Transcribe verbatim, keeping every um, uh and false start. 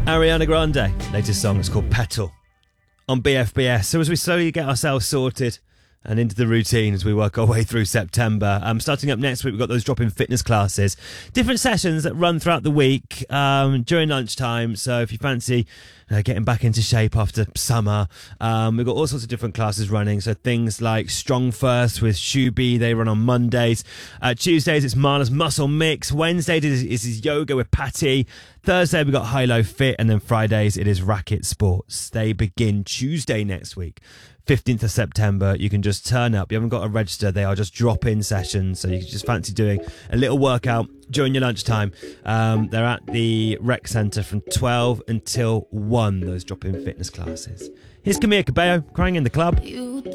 Ariana Grande, latest song is called Petal on B F B S. So as we slowly get ourselves sorted and into the routine as we work our way through September, um, starting up next week, we've got those drop-in fitness classes, different sessions that run throughout the week um, during lunchtime. So if you fancy uh, getting back into shape after summer, um, we've got all sorts of different classes running. So things like Strong First with Shubi, they run on Mondays. Uh, Tuesdays, it's Marla's Muscle Mix. Wednesday is, is yoga with Patty. Thursday, we've got High Low Fit. And then Fridays, it is Racket Sports. They begin Tuesday next week. fifteenth of September, you can just turn up. You haven't got to register. They are just drop-in sessions. So you can just fancy doing a little workout during your lunchtime. Um, they're at the rec centre from twelve until one, those drop-in fitness classes. Here's Camila Cabello, Crying in the Club. You